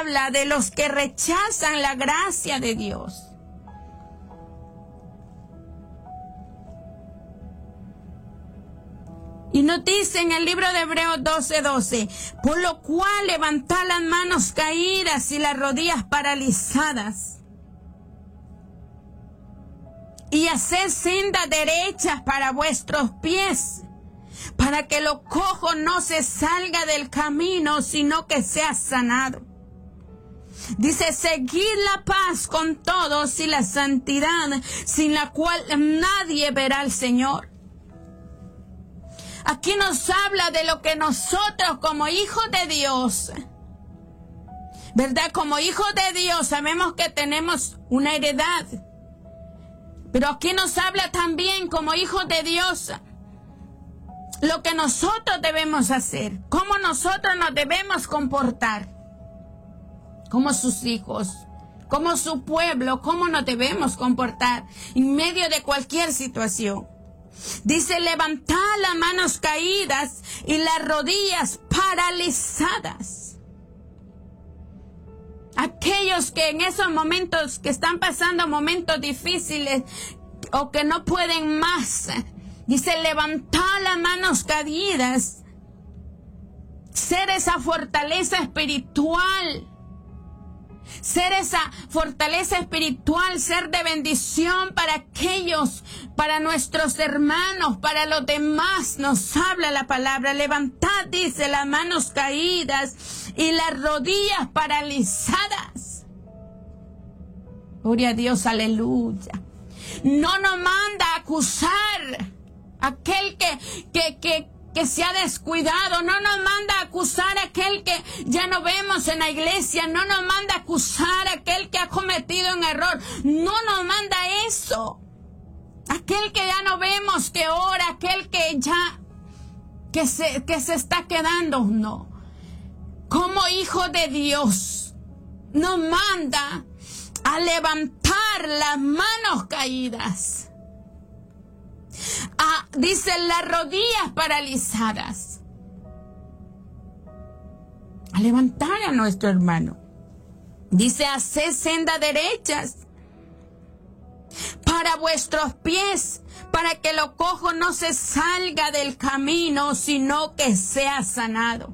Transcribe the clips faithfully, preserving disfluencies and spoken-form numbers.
habla de los que rechazan la gracia de Dios. Y nos dice en el libro de Hebreos doce doce, por lo cual levantad las manos caídas y las rodillas paralizadas, y haced sendas derechas para vuestros pies, para que lo cojo no se salga del camino, sino que sea sanado. Dice, seguid la paz con todos y la santidad, sin la cual nadie verá al Señor. Aquí nos habla de lo que nosotros como hijos de Dios, ¿verdad? Como hijos de Dios sabemos que tenemos una heredad. Pero aquí nos habla también como hijos de Dios lo que nosotros debemos hacer, cómo nosotros nos debemos comportar como sus hijos, como su pueblo, cómo nos debemos comportar en medio de cualquier situación. Dice, levantad las manos caídas y las rodillas paralizadas. Aquellos que en esos momentos que están pasando momentos difíciles o que no pueden más, dice, levantad las manos caídas, ser esa fortaleza espiritual. Ser esa fortaleza espiritual, ser de bendición para aquellos, para nuestros hermanos, para los demás. Nos habla la palabra. Levantad, dice, las manos caídas y las rodillas paralizadas. Gloria a Dios, aleluya. No nos manda a acusar a aquel que, que, que, que se ha descuidado. No nos manda a acusar a aquel que ya no vemos en la iglesia. No nos manda a acusar a aquel que ha cometido un error. No nos manda eso. Aquel que ya no vemos, que ora, aquel que ya que se, que se está quedando. No. Como hijo de Dios nos manda a levantar las manos caídas. Ah, dice, las rodillas paralizadas, a levantar a nuestro hermano. Dice, haced sendas derechas para vuestros pies, para que lo cojo no se salga del camino, sino que sea sanado.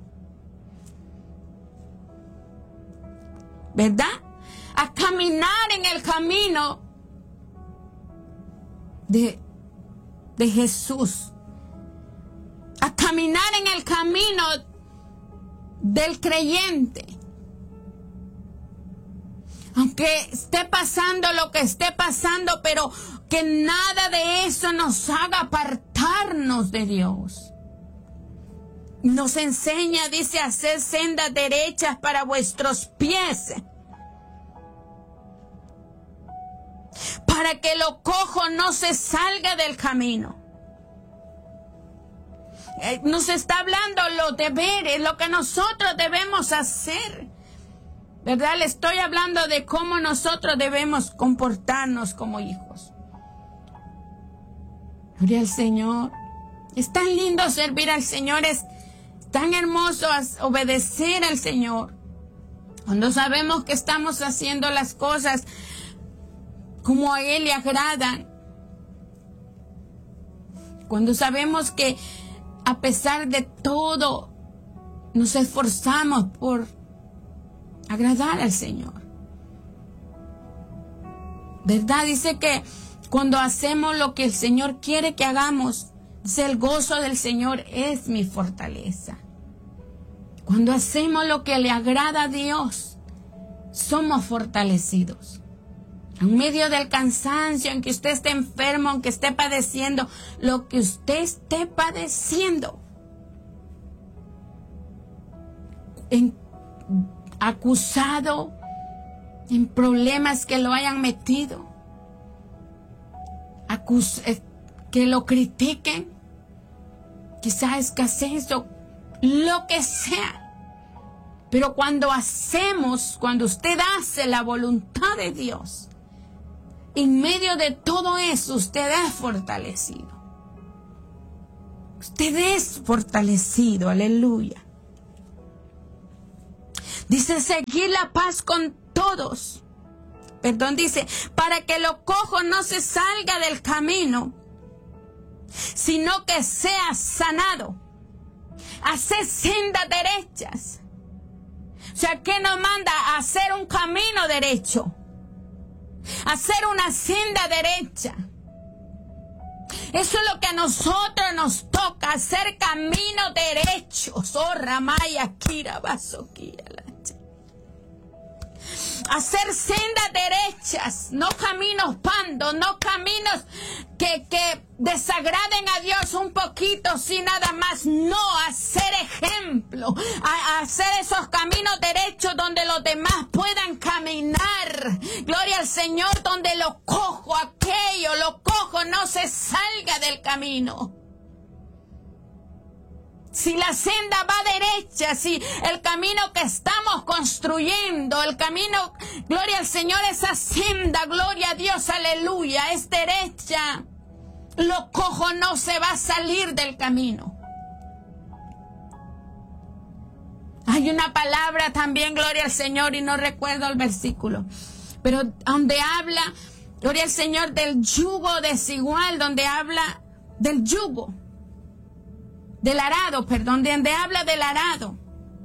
¿Verdad? A caminar en el camino de de Jesús, a caminar en el camino del creyente. Aunque esté pasando lo que esté pasando, pero que nada de eso nos haga apartarnos de Dios. Nos enseña, dice, a hacer sendas derechas para vuestros pies, para que lo cojo no se salga del camino. Eh, nos está hablando los deberes, lo que nosotros debemos hacer. ¿Verdad? Le estoy hablando de cómo nosotros debemos comportarnos como hijos. Gloria al Señor. Es tan lindo servir al Señor, es tan hermoso obedecer al Señor. Cuando sabemos que estamos haciendo las cosas como a Él le agradan. Cuando sabemos que a pesar de todo nos esforzamos por agradar al Señor. ¿Verdad? Dice que cuando hacemos lo que el Señor quiere que hagamos, dice, el gozo del Señor es mi fortaleza. Cuando hacemos lo que le agrada a Dios, somos fortalecidos. En medio del cansancio, en que usted esté enfermo, aunque esté padeciendo, lo que usted esté padeciendo, en, acusado, en problemas que lo hayan metido, acus, eh, que lo critiquen, quizá escasez o lo que sea. Pero cuando hacemos, cuando usted hace la voluntad de Dios, en medio de todo eso, usted es fortalecido. Usted es fortalecido, aleluya. Dice, seguir la paz con todos. Perdón, dice, para que lo cojo no se salga del camino, sino que sea sanado. Hacer sendas derechas. O sea, ¿qué nos manda? A hacer un camino derecho. Hacer una senda derecha. Eso es lo que a nosotros nos toca, hacer caminos derechos. Oh, Ramaya, Kira, Basoquia. Hacer sendas derechas, no caminos pandos, no caminos que, que desagraden a Dios un poquito, sin nada más. No, hacer ejemplo, a, a hacer esos caminos derechos donde los demás puedan caminar. Gloria al Señor, donde lo cojo, aquello, lo cojo, no se salga del camino. Si la senda va derecha, si el camino que estamos construyendo, el camino, gloria al Señor, esa senda, gloria a Dios, aleluya, es derecha, lo cojo no se va a salir del camino. Hay una palabra también, gloria al Señor, y no recuerdo el versículo, pero donde habla, gloria al Señor, del yugo desigual, donde habla del yugo. Del arado, perdón, de donde habla del arado.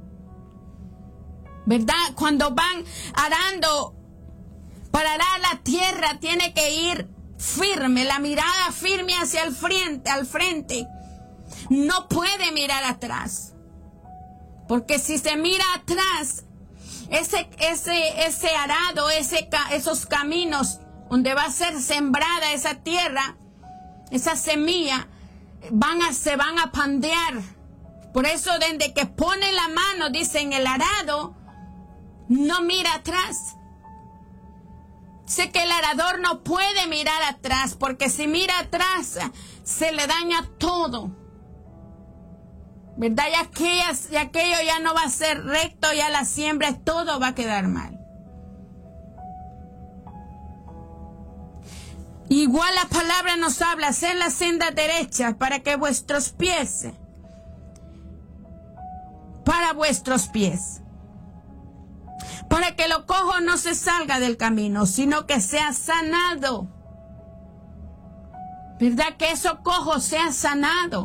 ¿Verdad? Cuando van arando para arar la tierra, tiene que ir firme, la mirada firme hacia el frente, al frente. No puede mirar atrás. Porque si se mira atrás, ese, ese, ese arado, ese, esos caminos donde va a ser sembrada esa tierra, esa semilla, Van a, se van a pandear. Por eso desde que pone la mano, dice en el arado, no mira atrás. Sé que el arador no puede mirar atrás, porque si mira atrás se le daña todo. ¿Verdad? Y, aquellas, y aquello ya no va a ser recto, ya la siembra, todo va a quedar mal. Igual la palabra nos habla, hacer la senda derecha para que vuestros pies, para vuestros pies, para que lo cojo no se salga del camino, sino que sea sanado. ¿Verdad? Que eso cojo sea sanado.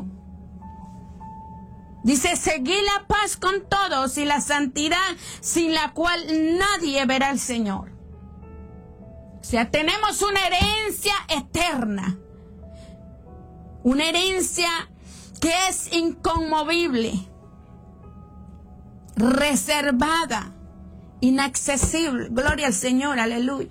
Dice, seguid la paz con todos y la santidad sin la cual nadie verá al Señor. O sea, tenemos una herencia eterna, una herencia que es inconmovible, reservada, inaccesible. Gloria al Señor, aleluya.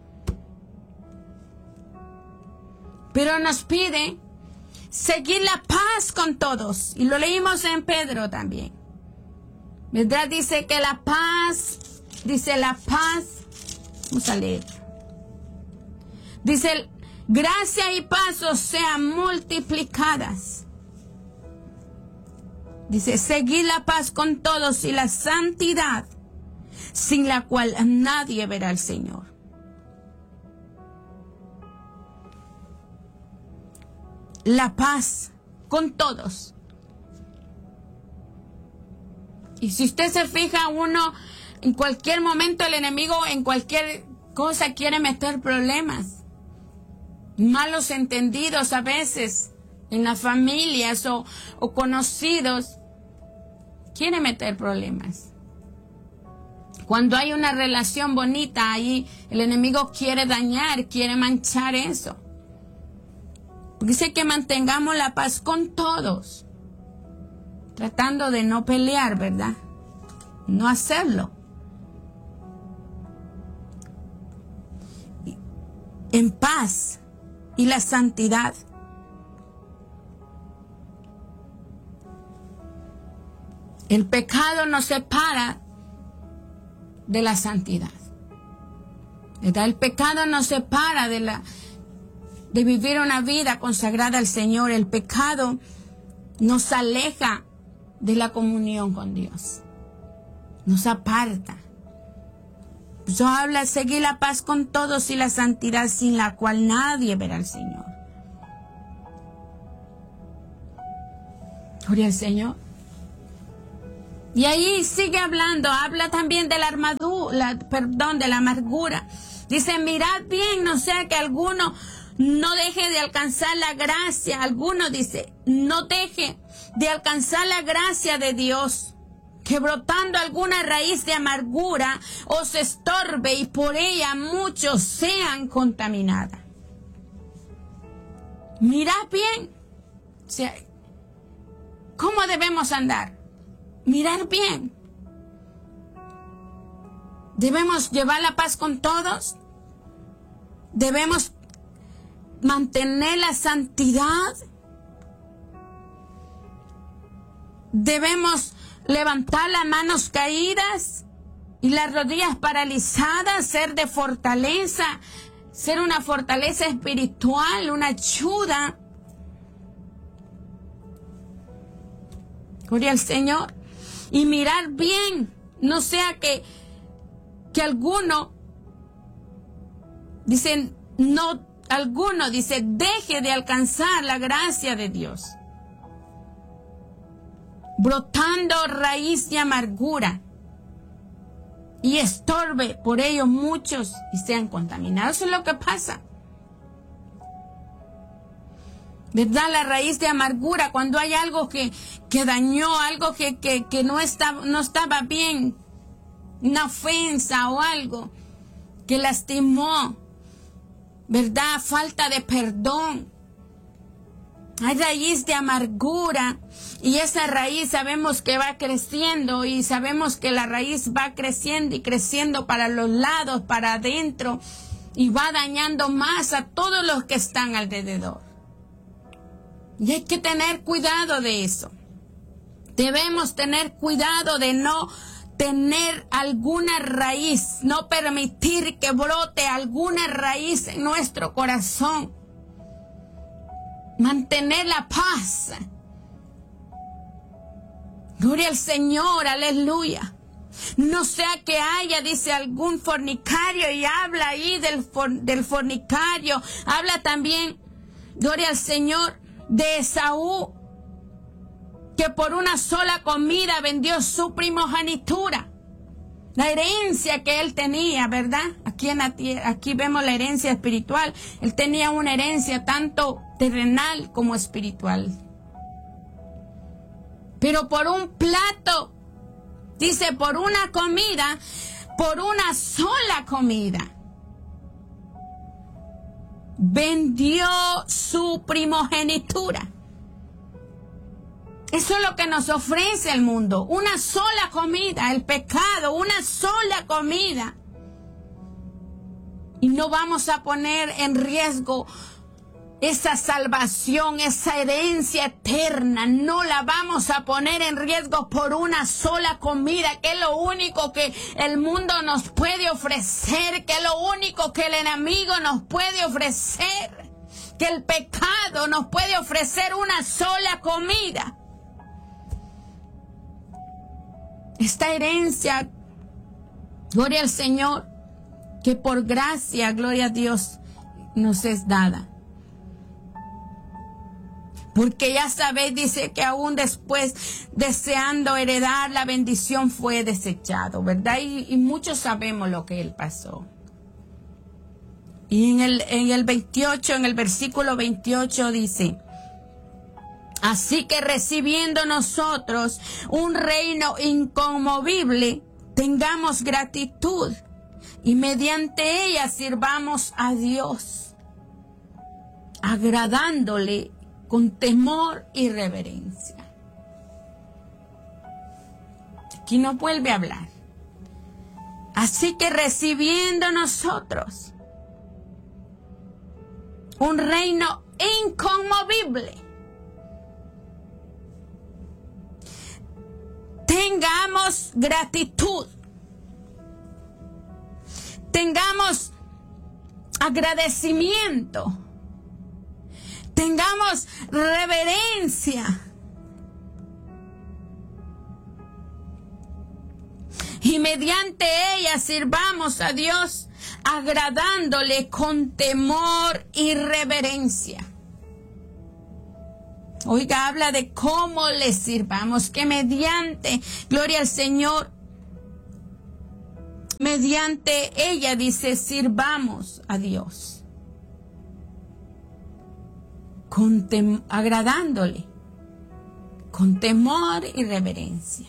Pero nos pide seguir la paz con todos. Y lo leímos en Pedro también. ¿Verdad? Dice que la paz, dice la paz, vamos a leer. Dice, gracia y paz os sean multiplicadas. Dice, seguid la paz con todos y la santidad, sin la cual nadie verá al Señor. La paz con todos. Y si usted se fija, uno, en cualquier momento el enemigo, en cualquier cosa quiere meter problemas. Malos entendidos a veces en las familias o, o conocidos, quiere meter problemas. Cuando hay una relación bonita, ahí el enemigo quiere dañar, quiere manchar eso. Dice que mantengamos la paz con todos, tratando de no pelear, ¿verdad? No hacerlo. En paz. Y la santidad. El pecado nos separa de la santidad. ¿Verdad? El pecado nos separa de la de vivir una vida consagrada al Señor. El pecado nos aleja de la comunión con Dios. Nos aparta. Eso habla, seguir la paz con todos y la santidad sin la cual nadie verá al Señor. Gloria al Señor. Y ahí sigue hablando, habla también de la armadura, perdón, de la amargura. Dice, mirad bien, no sea que alguno no deje de alcanzar la gracia. Alguno dice, no deje de alcanzar la gracia de Dios, que brotando alguna raíz de amargura os estorbe y por ella muchos sean contaminados. Mirad bien, o sea, ¿cómo debemos andar? Mirar bien. Debemos llevar la paz con todos. Debemos mantener la santidad. Debemos levantar las manos caídas y las rodillas paralizadas, ser de fortaleza, ser una fortaleza espiritual, una ayuda. Gloria al Señor. Y mirar bien, no sea que, que alguno, dicen, no, alguno, dice, deje de alcanzar la gracia de Dios, brotando raíz de amargura y estorbe por ello muchos y sean contaminados. Eso es lo que pasa, ¿verdad? La raíz de amargura, cuando hay algo que, que dañó, algo que, que, que no, está, no estaba bien, una ofensa o algo que lastimó, ¿verdad? Falta de perdón. Hay raíz de amargura y esa raíz sabemos que va creciendo y sabemos que la raíz va creciendo y creciendo para los lados, para adentro y va dañando más a todos los que están alrededor. Y hay que tener cuidado de eso. Debemos tener cuidado de no tener alguna raíz, no permitir que brote alguna raíz en nuestro corazón. Mantener la paz. Gloria al Señor, aleluya. No sea que haya, dice, algún fornicario y habla ahí del, for, del fornicario. Habla también, gloria al Señor, de Esaú, que por una sola comida vendió su primogenitura, la herencia que él tenía, ¿verdad? Aquí, en la tierra, aquí vemos la herencia espiritual. Él tenía una herencia tanto terrenal como espiritual. Pero por un plato, dice, por una comida, por una sola comida, vendió su primogenitura. Eso es lo que nos ofrece el mundo. Una sola comida, el pecado, una sola comida. Y no vamos a poner en riesgo esa salvación, esa herencia eterna. No la vamos a poner en riesgo por una sola comida, que es lo único que el mundo nos puede ofrecer, que es lo único que el enemigo nos puede ofrecer, que el pecado nos puede ofrecer una sola comida. Esta herencia, gloria al Señor, que por gracia, gloria a Dios, nos es dada. Porque ya sabéis, dice que aún después, deseando heredar la bendición, fue desechado, ¿verdad? Y, y muchos sabemos lo que él pasó. Y en el, en el veintiocho, en el versículo veintiocho dice: así que recibiendo nosotros un reino inconmovible, tengamos gratitud y mediante ella sirvamos a Dios, agradándole con temor y reverencia. Aquí no vuelve a hablar. Así que recibiendo nosotros un reino inconmovible, tengamos gratitud, tengamos agradecimiento, tengamos reverencia y mediante ella sirvamos a Dios, agradándole con temor y reverencia. Oiga, habla de cómo le sirvamos, que mediante, gloria al Señor, mediante ella dice, sirvamos a Dios, con tem- agradándole, con temor y reverencia.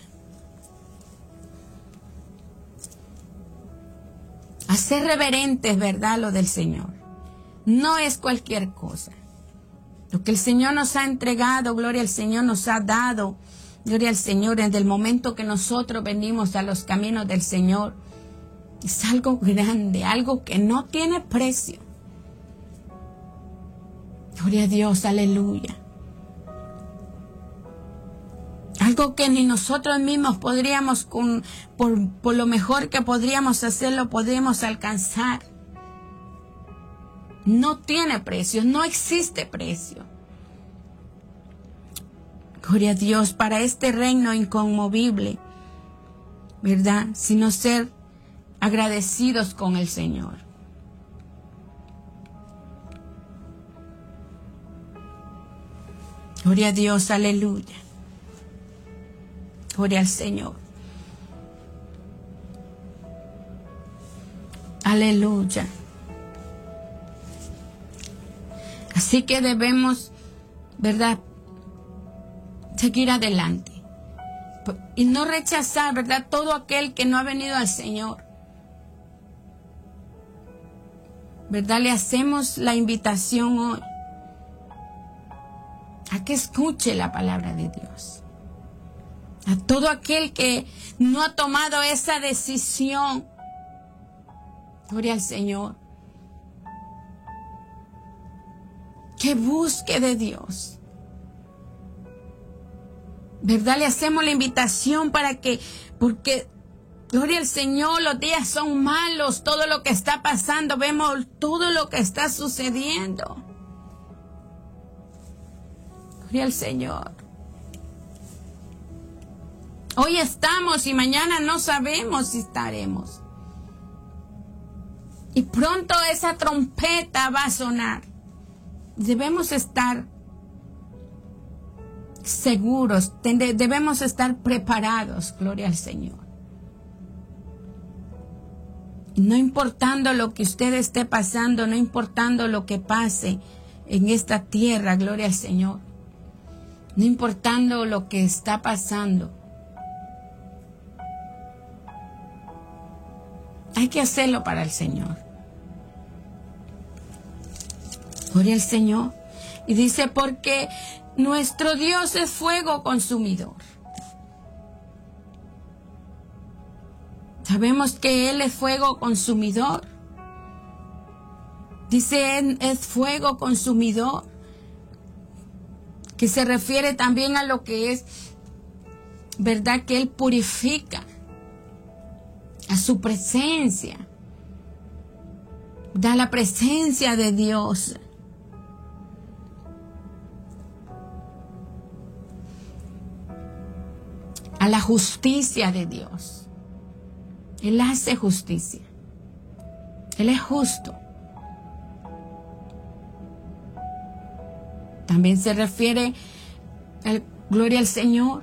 Hacer reverente es verdad lo del Señor. No es cualquier cosa. Lo que el Señor nos ha entregado, gloria al Señor, nos ha dado, gloria al Señor, desde el momento que nosotros venimos a los caminos del Señor, es algo grande, algo que no tiene precio. Gloria a Dios, aleluya. Algo que ni nosotros mismos podríamos, con, por, por lo mejor que podríamos hacerlo, podríamos alcanzar. No tiene precio, no existe precio. Gloria a Dios, para este reino inconmovible, ¿verdad? Sino ser agradecidos con el Señor. Gloria a Dios, aleluya. Gloria al Señor. Aleluya. Así que debemos, ¿verdad?, seguir adelante. Y no rechazar, ¿verdad?, todo aquel que no ha venido al Señor. ¿Verdad? Le hacemos la invitación hoy a que escuche la palabra de Dios. A todo aquel que no ha tomado esa decisión, gloria al Señor, que busque de Dios. ¿Verdad? Le hacemos la invitación para que, porque, gloria al Señor, los días son malos, todo lo que está pasando, vemos todo lo que está sucediendo. Gloria al Señor. Hoy estamos y mañana no sabemos si estaremos. Y pronto esa trompeta va a sonar. Debemos estar seguros, debemos estar preparados, gloria al Señor. No importando lo que usted esté pasando, no importando lo que pase en esta tierra, gloria al Señor. No importando lo que está pasando. Hay que hacerlo para el Señor. Gloria al Señor. Y dice, porque nuestro Dios es fuego consumidor. Sabemos que Él es fuego consumidor. Dice, Él es fuego consumidor. Que se refiere también a lo que es, ¿verdad?, que Él purifica. A su presencia. Da la presencia de Dios. A la justicia de Dios. Él hace justicia. Él es justo. También se refiere al gloria al Señor.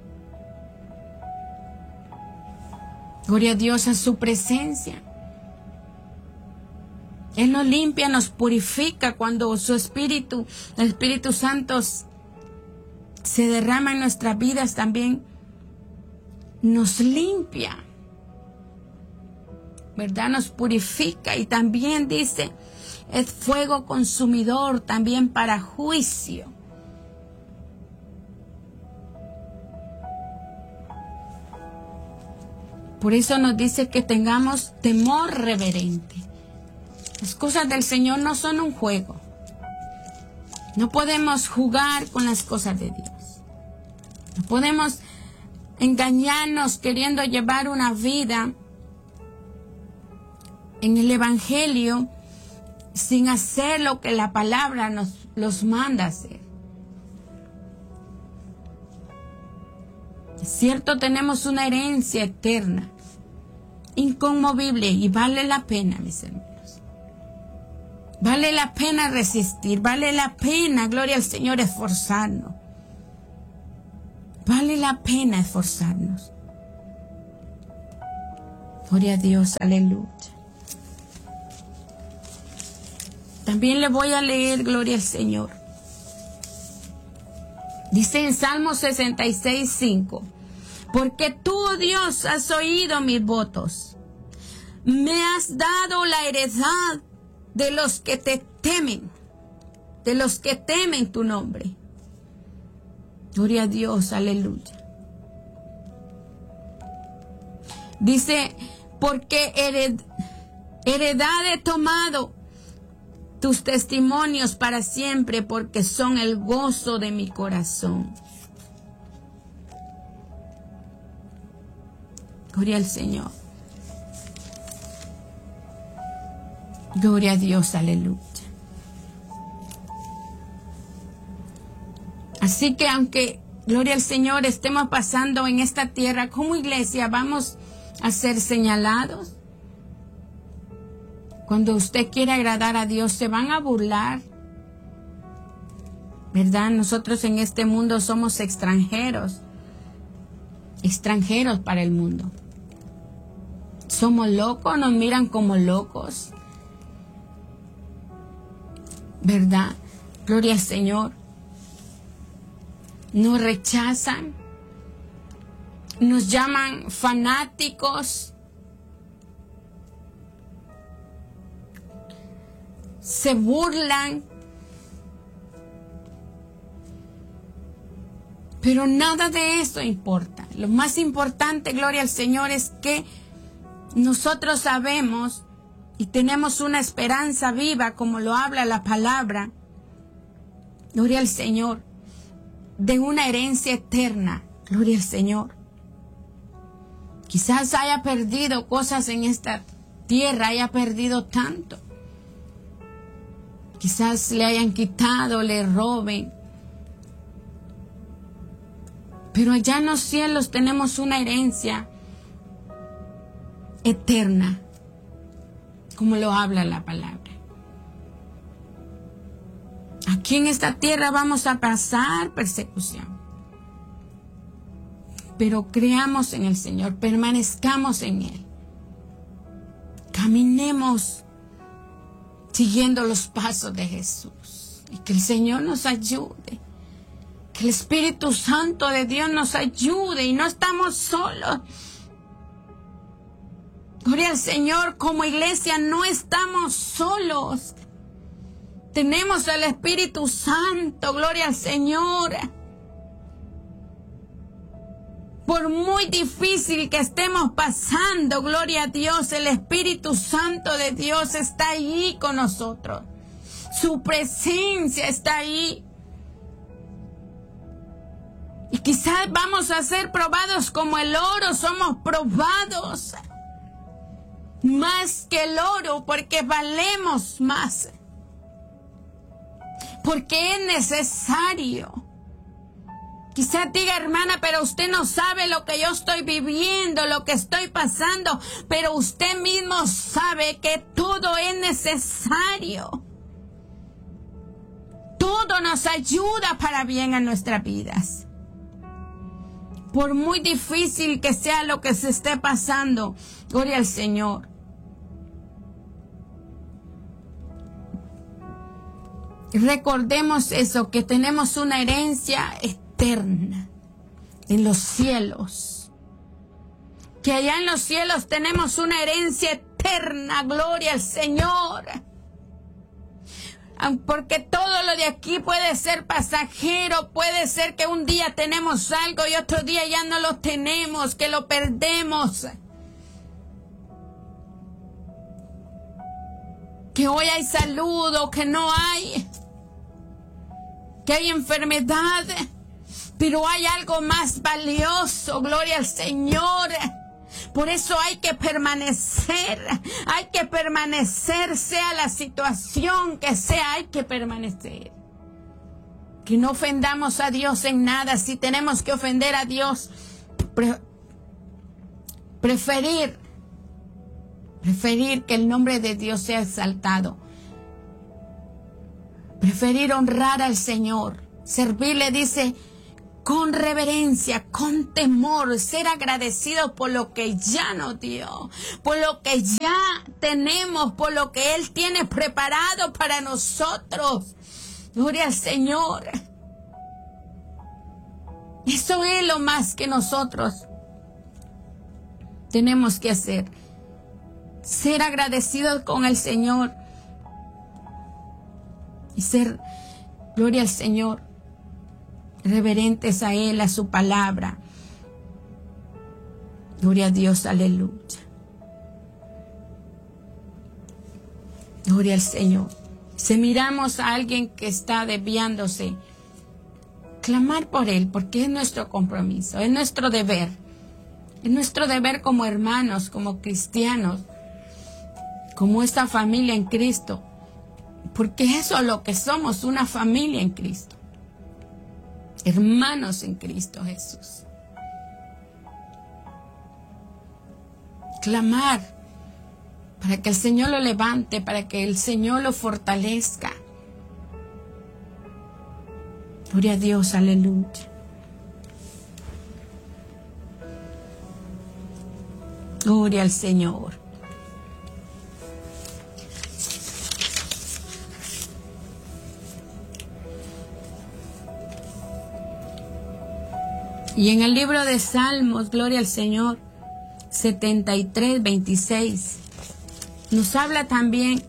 Gloria a Dios, a su presencia. Él nos limpia, nos purifica cuando su Espíritu, el Espíritu Santo, se derrama en nuestras vidas también. Nos limpia, ¿verdad? Nos purifica y también dice, es fuego consumidor también para juicio. Por eso nos dice que tengamos temor reverente. Las cosas del Señor no son un juego. No podemos jugar con las cosas de Dios. No podemos engañarnos queriendo llevar una vida en el Evangelio sin hacer lo que la palabra nos los manda hacer. Es cierto, tenemos una herencia eterna, inconmovible, y vale la pena, mis hermanos. Vale la pena resistir, vale la pena, gloria al Señor, esforzarnos. vale la pena esforzarnos. Gloria a Dios, aleluya. También le voy a leer, gloria al Señor. Dice en Salmo sesenta y seis, cinco. Porque tú, oh Dios, has oído mis votos. Me has dado la heredad de los que te temen, de los que temen tu nombre. Gloria a Dios, aleluya. Dice, porque hered, heredad he tomado tus testimonios para siempre, porque son el gozo de mi corazón. Gloria al Señor. Gloria a Dios, aleluya. Así que aunque, gloria al Señor, estemos pasando en esta tierra como iglesia, vamos a ser señalados. Cuando usted quiere agradar a Dios, se van a burlar, ¿verdad? Nosotros en este mundo somos extranjeros, extranjeros para el mundo. Somos locos, nos miran como locos, ¿verdad? Gloria al Señor. Nos rechazan, nos llaman fanáticos, se burlan, pero nada de eso importa. Lo más importante, gloria al Señor, es que nosotros sabemos y tenemos una esperanza viva, como lo habla la palabra, gloria al Señor, de una herencia eterna, gloria al Señor. Quizás haya perdido cosas en esta tierra, haya perdido tanto. Quizás le hayan quitado, le roben. Pero allá en los cielos tenemos una herencia eterna, como lo habla la palabra. Aquí en esta tierra vamos a pasar persecución. Pero creamos en el Señor, permanezcamos en Él. Caminemos siguiendo los pasos de Jesús. Y que el Señor nos ayude. Que el Espíritu Santo de Dios nos ayude. Y no estamos solos. Gloria al Señor, como iglesia no estamos solos. Tenemos al Espíritu Santo, gloria al Señor. Por muy difícil que estemos pasando, gloria a Dios, el Espíritu Santo de Dios está ahí con nosotros. Su presencia está ahí. Y quizás vamos a ser probados como el oro, somos probados más que el oro, porque valemos más. Porque es necesario. Quizás diga, hermana, pero usted no sabe lo que yo estoy viviendo, lo que estoy pasando. Pero usted mismo sabe que todo es necesario. Todo nos ayuda para bien en nuestras vidas. Por muy difícil que sea lo que se esté pasando, gloria al Señor. Recordemos eso, que tenemos una herencia eterna en los cielos. Que allá en los cielos tenemos una herencia eterna, gloria al Señor. Porque todo lo de aquí puede ser pasajero, puede ser que un día tenemos algo y otro día ya no lo tenemos, que lo perdemos. Que hoy hay salud o que no hay, que hay enfermedad, pero hay algo más valioso, gloria al Señor. Por eso hay que permanecer, hay que permanecer, sea la situación que sea, hay que permanecer. Que no ofendamos a Dios en nada. Si tenemos que ofender a Dios, pre- preferir, preferir que el nombre de Dios sea exaltado. Preferir honrar al Señor, servirle, dice, con reverencia, con temor, ser agradecidos por lo que ya nos dio, por lo que ya tenemos, por lo que Él tiene preparado para nosotros. Gloria al Señor. Eso es lo más que nosotros tenemos que hacer. Ser agradecidos con el Señor. Y ser, gloria al Señor, reverentes a Él, a su palabra. Gloria a Dios, aleluya. Gloria al Señor. Si miramos a alguien que está desviándose, clamar por él, porque es nuestro compromiso, es nuestro deber. Es nuestro deber como hermanos, como cristianos, como esta familia en Cristo. Porque eso es lo que somos, una familia en Cristo. Hermanos en Cristo Jesús. Clamar para que el Señor lo levante, para que el Señor lo fortalezca. Gloria a Dios, aleluya. Gloria al Señor. Y en el libro de Salmos, gloria al Señor, setenta y tres, veintiséis, nos habla también.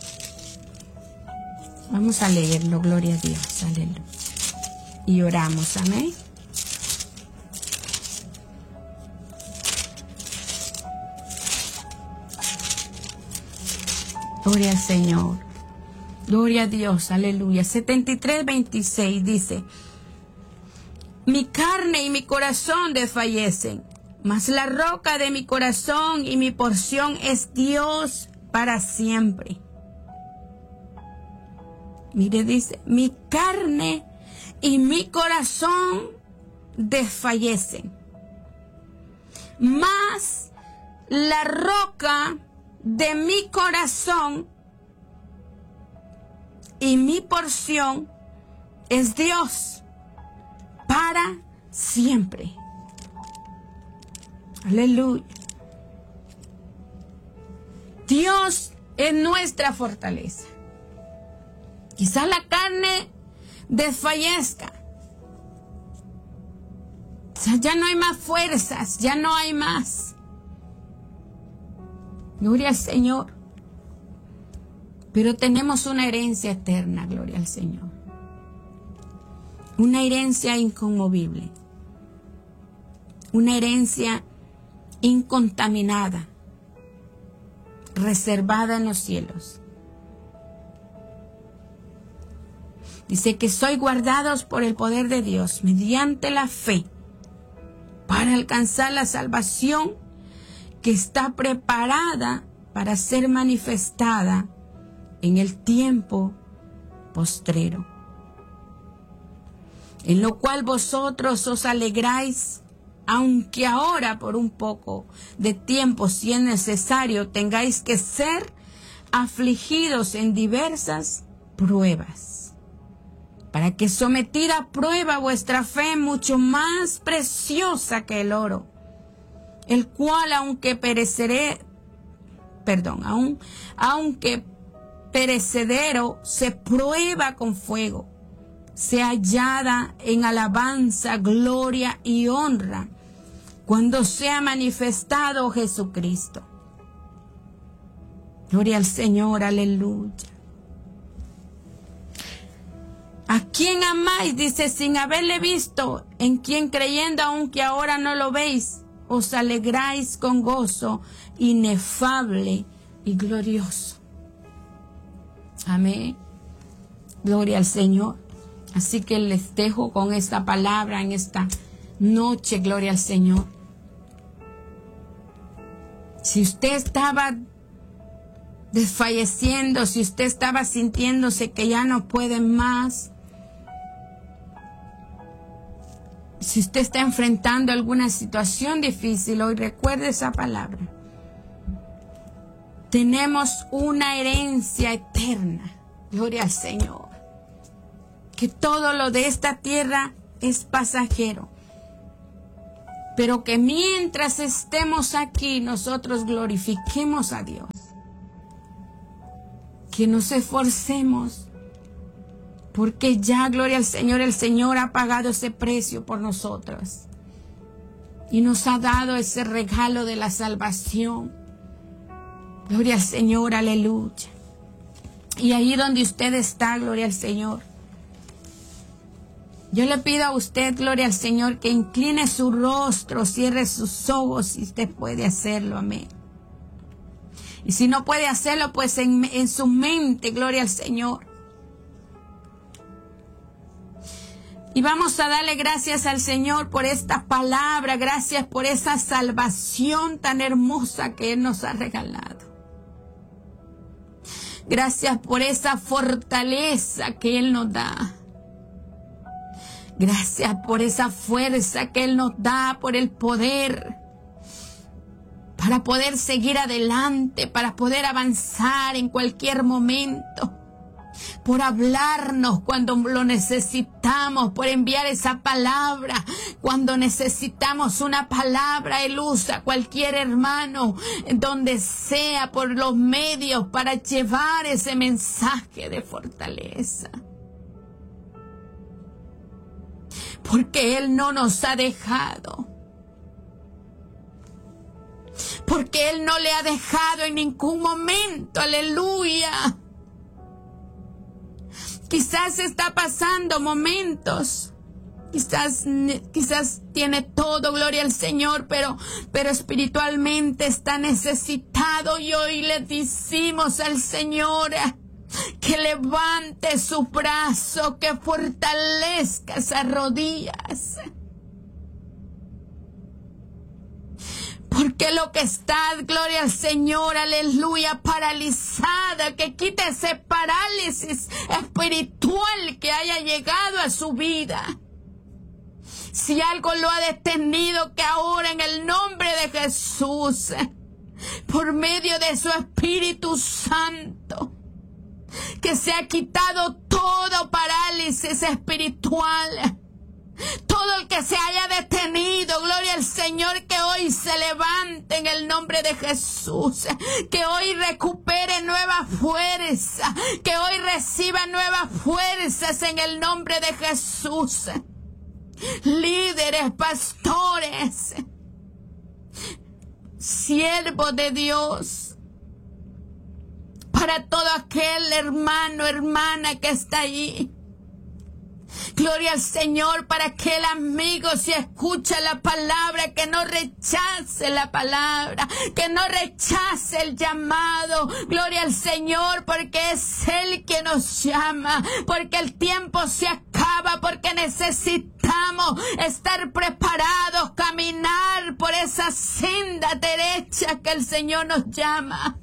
Vamos a leerlo, gloria a Dios, aleluya. Y oramos, amén. Gloria al Señor. Gloria a Dios, aleluya. setenta y tres, veintiséis dice: mi carne y mi corazón desfallecen, mas la roca de mi corazón y mi porción es Dios para siempre. Mire, dice, mi carne y mi corazón desfallecen, mas la roca de mi corazón y mi porción es Dios para siempre. Aleluya. Dios es nuestra fortaleza. Quizá la carne desfallezca. O sea, ya no hay más fuerzas, ya no hay más. Gloria al Señor. Pero tenemos una herencia eterna, gloria al Señor. Una herencia inconmovible. Una herencia incontaminada, reservada en los cielos. Dice que sois guardados por el poder de Dios mediante la fe para alcanzar la salvación que está preparada para ser manifestada en el tiempo postrero, en lo cual vosotros os alegráis, aunque ahora por un poco de tiempo, si es necesario, tengáis que ser afligidos en diversas pruebas, para que sometida a prueba vuestra fe, mucho más preciosa que el oro, el cual aunque pereceré, perdón, aun, aunque perecedero, se prueba con fuego, sea hallada en alabanza, gloria y honra cuando sea manifestado Jesucristo. Gloria al Señor, aleluya. ¿A quién amáis? Dice, sin haberle visto, en quien creyendo, aunque ahora no lo veis, os alegráis con gozo inefable y glorioso. Amén. Gloria al Señor. Así que les dejo con esta palabra en esta noche, gloria al Señor. Si usted estaba desfalleciendo, si usted estaba sintiéndose que ya no puede más, si usted está enfrentando alguna situación difícil, hoy recuerde esa palabra. Tenemos una herencia eterna, gloria al Señor. Que todo lo de esta tierra es pasajero. Pero que mientras estemos aquí, nosotros glorifiquemos a Dios. Que nos esforcemos. Porque ya, gloria al Señor, el Señor ha pagado ese precio por nosotros. Y nos ha dado ese regalo de la salvación. Gloria al Señor, aleluya. Y ahí donde usted está, gloria al Señor. Yo le pido a usted, gloria al Señor, que incline su rostro, cierre sus ojos, si usted puede hacerlo, amén. Y si no puede hacerlo, pues en, en su mente, gloria al Señor. Y vamos a darle gracias al Señor por esta palabra, gracias por esa salvación tan hermosa que Él nos ha regalado. Gracias por esa fortaleza que Él nos da. Gracias por esa fuerza que Él nos da, por el poder, para poder seguir adelante, para poder avanzar en cualquier momento, por hablarnos cuando lo necesitamos, por enviar esa palabra cuando necesitamos una palabra. Él usa cualquier hermano, donde sea, por los medios, para llevar ese mensaje de fortaleza. Porque Él no nos ha dejado. Porque Él no le ha dejado en ningún momento. Aleluya. Quizás está pasando momentos. Quizás, quizás tiene todo, gloria al Señor, pero, pero espiritualmente está necesitado. Y hoy le decimos al Señor que levante su brazo, que fortalezca esas rodillas. Porque lo que está, gloria al Señor, aleluya, paralizada, que quite ese parálisis espiritual que haya llegado a su vida. Si algo lo ha detenido, que ahora en el nombre de Jesús, por medio de su Espíritu Santo, que se ha quitado todo parálisis espiritual. Todo el que se haya detenido, gloria al Señor, que hoy se levante en el nombre de Jesús. Que hoy recupere nueva fuerza. Que hoy reciba nuevas fuerzas en el nombre de Jesús. Líderes, pastores, siervos de Dios. Para todo aquel hermano, hermana que está allí. Gloria al Señor, para aquel amigo, si escucha la palabra, que no rechace la palabra, que no rechace el llamado. Gloria al Señor, porque es Él quien nos llama, porque el tiempo se acaba, porque necesitamos estar preparados, caminar por esa senda derecha que el Señor nos llama.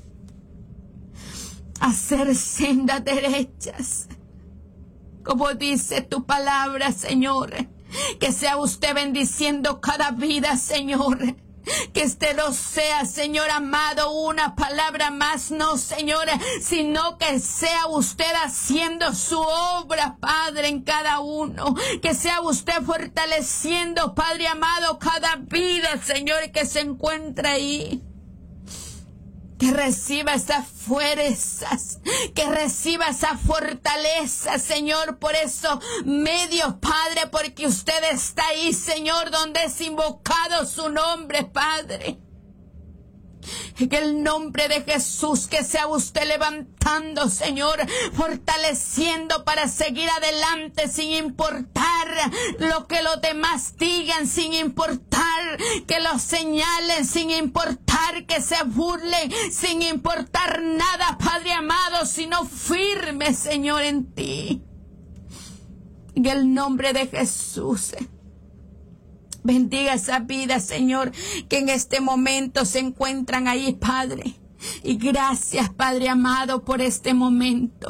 Hacer sendas derechas, como dice tu palabra, Señor. Que sea usted bendiciendo cada vida, Señor. Que este no sea, Señor amado, una palabra más, no, Señor, sino que sea usted haciendo su obra, Padre, en cada uno. Que sea usted fortaleciendo, Padre amado, cada vida, Señor, que se encuentra ahí. Que reciba esas fuerzas, que reciba esa fortaleza, Señor, por esos medios, Padre, porque usted está ahí, Señor, donde es invocado su nombre, Padre. En el nombre de Jesús, que sea usted levantando, Señor, fortaleciendo para seguir adelante sin importar lo que los demás digan, sin importar que los señalen, sin importar que se burlen, sin importar nada, Padre amado, sino firme, Señor, en ti. En el nombre de Jesús. Bendiga esa vida, Señor, que en este momento se encuentran ahí, Padre. Y gracias, Padre amado, por este momento.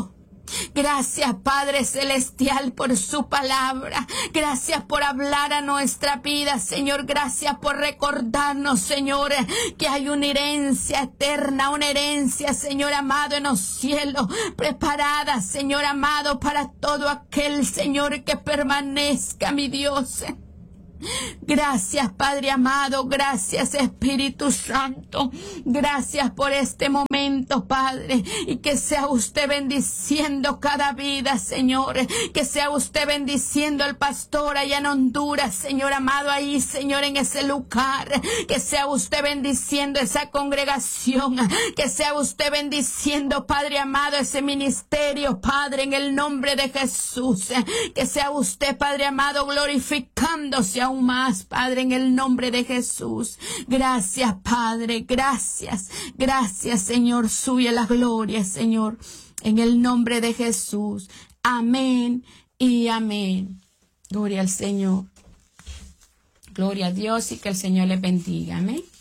Gracias, Padre Celestial, por su palabra. Gracias por hablar a nuestra vida, Señor. Gracias por recordarnos, Señor, que hay una herencia eterna, una herencia, Señor amado, en los cielos, preparada, Señor amado, para todo aquel, Señor, que permanezca, mi Dios. Gracias, Padre amado, gracias, Espíritu Santo, gracias por este momento, Padre, y que sea usted bendiciendo cada vida, Señor, que sea usted bendiciendo al pastor allá en Honduras, Señor amado, ahí, Señor, en ese lugar, que sea usted bendiciendo esa congregación, que sea usted bendiciendo, Padre amado, ese ministerio, Padre, en el nombre de Jesús, que sea usted, Padre amado, glorificándose aún más, Padre, en el nombre de Jesús. Gracias, Padre, gracias, gracias, Señor, suya la gloria, Señor, en el nombre de Jesús. Amén y amén. Gloria al Señor. Gloria a Dios y que el Señor les bendiga. Amén.